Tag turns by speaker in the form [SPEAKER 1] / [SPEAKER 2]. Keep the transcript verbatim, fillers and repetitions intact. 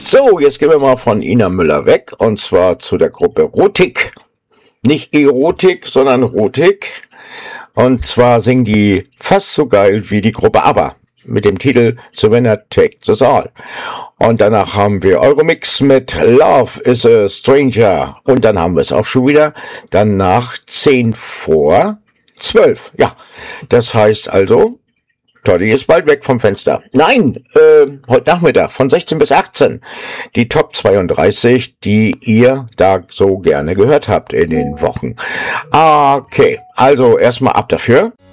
[SPEAKER 1] So, jetzt gehen wir mal von Ina Müller weg und zwar zu der Gruppe Rotik. Nicht Erotik, sondern Rotik. Und zwar singen die fast so geil wie die Gruppe ABBA mit dem Titel The Winner Takes Us All. Und danach haben wir Euromix mit Love is a Stranger. Und dann haben wir es auch schon wieder. Danach zehn vor zwölf. Ja, das heißt also, Toddy ist bald weg vom Fenster. Nein, äh, heute Nachmittag von sechzehn bis achtzehn. Die Top zweiunddreißig, die ihr da so gerne gehört habt in den Wochen. Okay, also erstmal ab dafür.